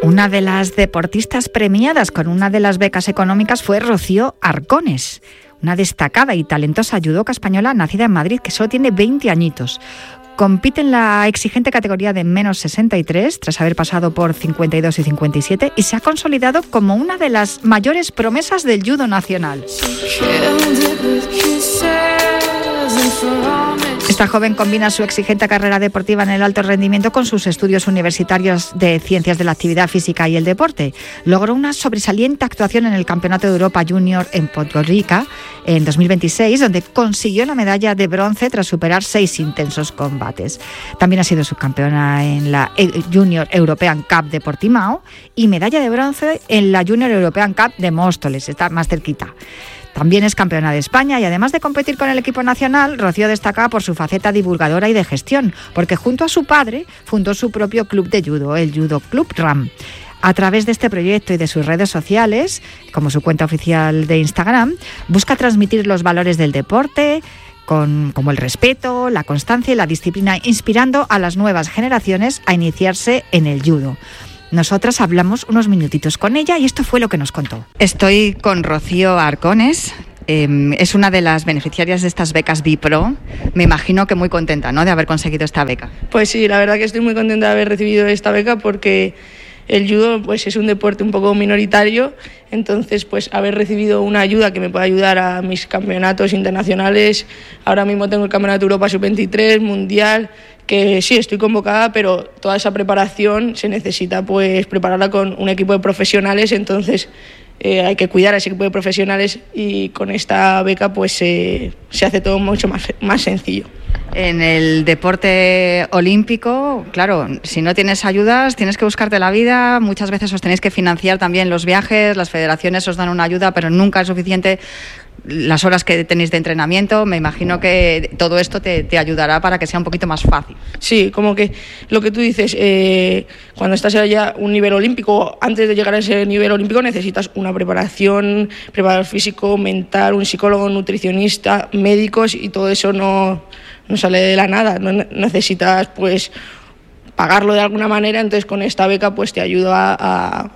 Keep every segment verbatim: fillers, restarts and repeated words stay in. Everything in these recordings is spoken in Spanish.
Una de las deportistas premiadas con una de las becas económicas fue Rocío Arcones, una destacada y talentosa judoka española nacida en Madrid que solo tiene veinte añitos. Compite en la exigente categoría de menos sesenta y tres tras haber pasado por cincuenta y dos y cincuenta y siete y se ha consolidado como una de las mayores promesas del judo nacional. Esta joven combina su exigente carrera deportiva en el alto rendimiento con sus estudios universitarios de Ciencias de la Actividad Física y el Deporte. Logró una sobresaliente actuación en el Campeonato de Europa Junior en Podgorica en dos mil veintiséis, donde consiguió la medalla de bronce tras superar seis intensos combates. También ha sido subcampeona en la Junior European Cup de Portimao y medalla de bronce en la Junior European Cup de Móstoles, está más cerquita. También es campeona de España y además de competir con el equipo nacional, Rocío destaca por su faceta divulgadora y de gestión, porque junto a su padre fundó su propio club de judo, el Judo Club RAM. A través de este proyecto y de sus redes sociales, como su cuenta oficial de Instagram, busca transmitir los valores del deporte, con, como el respeto, la constancia y la disciplina, inspirando a las nuevas generaciones a iniciarse en el judo. Nosotras hablamos unos minutitos con ella y esto fue lo que nos contó. Estoy con Rocío Arcones, eh, es una de las beneficiarias de estas becas Bipro. Me imagino que muy contenta, ¿no?, de haber conseguido esta beca. Pues sí, la verdad que estoy muy contenta de haber recibido esta beca porque el judo pues es un deporte un poco minoritario, entonces pues haber recibido una ayuda que me pueda ayudar a mis campeonatos internacionales. Ahora mismo tengo el Campeonato de Europa sub veintitrés, Mundial, que sí, estoy convocada, pero toda esa preparación se necesita pues prepararla con un equipo de profesionales, entonces eh, hay que cuidar a ese equipo de profesionales y con esta beca pues eh, se hace todo mucho más, más sencillo. En el deporte olímpico, claro, si no tienes ayudas, tienes que buscarte la vida, muchas veces os tenéis que financiar también los viajes, las federaciones os dan una ayuda, pero nunca es suficiente las horas que tenéis de entrenamiento. Me imagino que todo esto te, te ayudará para que sea un poquito más fácil. Sí, como que lo que tú dices, eh, cuando estás ya a un nivel olímpico, antes de llegar a ese nivel olímpico necesitas una preparación, preparador físico, mental, un psicólogo, un nutricionista, médicos, y todo eso no, no sale de la nada, no necesitas pues pagarlo de alguna manera, entonces con esta beca pues te ayuda a,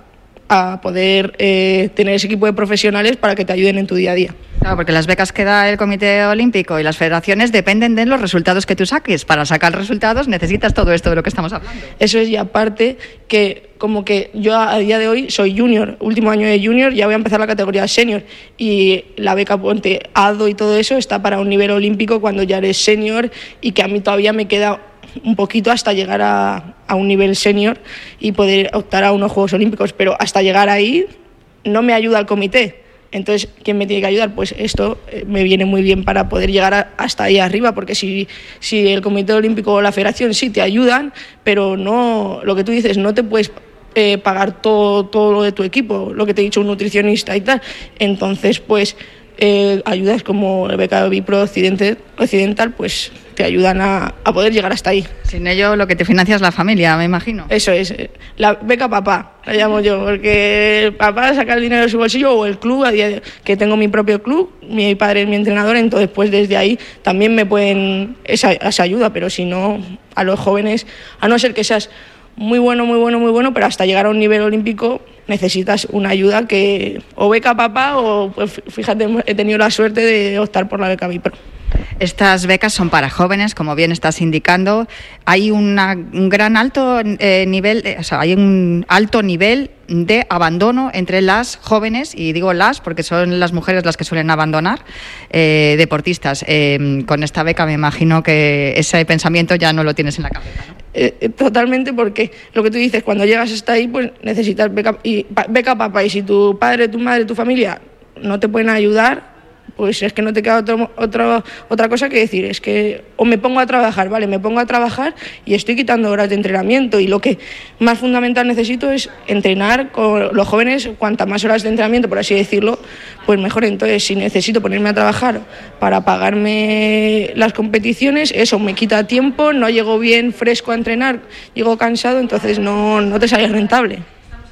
a poder eh, tener ese equipo de profesionales para que te ayuden en tu día a día. Claro, porque las becas que da el Comité Olímpico y las federaciones dependen de los resultados que tú saques. Para sacar resultados necesitas todo esto de lo que estamos hablando. Eso es, y aparte que como que yo a día de hoy soy junior, último año de junior, ya voy a empezar la categoría senior y la beca Ponte A D O y todo eso está para un nivel olímpico cuando ya eres senior, y que a mí todavía me queda un poquito hasta llegar a, a un nivel senior y poder optar a unos Juegos Olímpicos, pero hasta llegar ahí no me ayuda el comité. Entonces, ¿quién me tiene que ayudar? Pues esto me viene muy bien para poder llegar a, hasta ahí arriba, porque si, si el Comité Olímpico o la Federación sí te ayudan, pero no, lo que tú dices, no te puedes eh, pagar todo, todo lo de tu equipo, lo que te he dicho, un nutricionista y tal. Entonces, pues eh, ayudas como el beca Bipro Occidente, Occidental, pues te ayudan a, a poder llegar hasta ahí. Sin ello lo que te financia es la familia, me imagino. Eso es, la beca papá, la llamo yo, porque el papá saca el dinero de su bolsillo, o el club, a día de, que tengo mi propio club, mi padre es mi entrenador, entonces pues desde ahí también me pueden esa, esa ayuda, pero si no, a los jóvenes, a no ser que seas muy bueno, muy bueno, muy bueno, pero hasta llegar a un nivel olímpico necesitas una ayuda que o beca papá o, pues fíjate, he tenido la suerte de optar por la beca Bipro. Estas becas son para jóvenes, como bien estás indicando. Hay una, un gran alto eh, nivel, eh, o sea, hay un alto nivel de abandono entre las jóvenes, y digo las porque son las mujeres las que suelen abandonar, eh, deportistas. Eh, con esta beca me imagino que ese pensamiento ya no lo tienes en la cabeza, ¿no? Eh, totalmente, porque lo que tú dices, cuando llegas hasta ahí, pues necesitas beca, y, beca papá, y si tu padre, tu madre, tu familia no te pueden ayudar, pues es que no te queda otro, otro, otra cosa que decir, es que o me pongo a trabajar, vale, me pongo a trabajar y estoy quitando horas de entrenamiento, y lo que más fundamental necesito es entrenar con los jóvenes, cuantas más horas de entrenamiento, por así decirlo, pues mejor. Entonces, si necesito ponerme a trabajar para pagarme las competiciones, eso me quita tiempo, no llego bien fresco a entrenar, llego cansado, entonces no, no te sale rentable.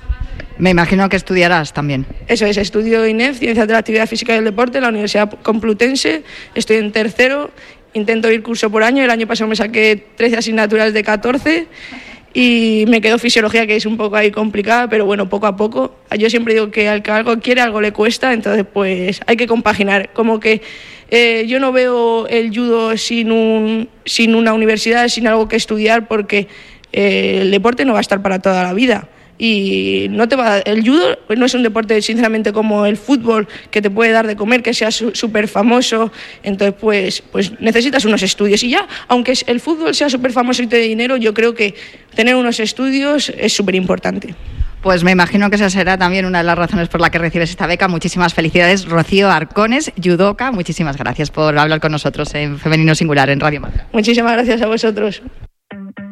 Me imagino que estudiarás también. Eso es, estudio I N E F, Ciencias de la Actividad Física y el Deporte, en la Universidad Complutense. Estoy en tercero, intento ir curso por año. El año pasado me saqué trece asignaturas de catorce y me quedó fisiología, que es un poco ahí complicada, pero bueno, poco a poco. Yo siempre digo que al que algo quiere, algo le cuesta, entonces pues hay que compaginar. Como que eh, yo no veo el judo sin, un, sin una universidad, sin algo que estudiar, porque eh, el deporte no va a estar para toda la vida. Y no te va, el judo no es un deporte sinceramente como el fútbol, que te puede dar de comer, que sea súper famoso. Entonces pues, pues necesitas unos estudios, y ya, aunque el fútbol sea súper famoso y te dé dinero, yo creo que tener unos estudios es súper importante. Pues me imagino que esa será también una de las razones por la que recibes esta beca. Muchísimas felicidades, Rocío Arcones, judoka. Muchísimas gracias por hablar con nosotros en Femenino Singular en Radio Marca. Muchísimas gracias a vosotros.